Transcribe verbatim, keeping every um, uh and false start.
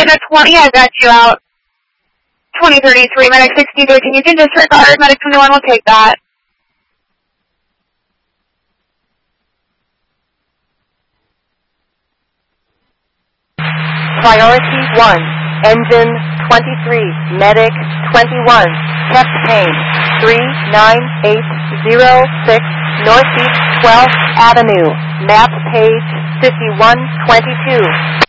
Medic twenty, I got you out. twenty thirty-three, Medic sixty-three, can you do disregard? Medic twenty-one will take that. Priority one, engine twenty-three, medic twenty-one, kept pain, three nine eight zero six, Northeast twelfth Avenue, map page fifty-one twenty-two.